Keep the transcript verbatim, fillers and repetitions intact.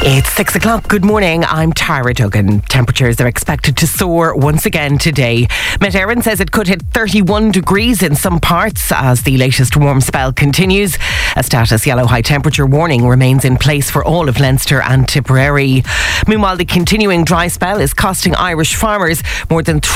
It's six o'clock. Good morning. I'm Tara Duggan. Temperatures are expected to soar once again today. Met Éireann says it could hit thirty-one degrees in some parts as the latest warm spell continues. A status yellow high temperature warning remains in place for all of Leinster and Tipperary. Meanwhile, the continuing dry spell is costing Irish farmers more than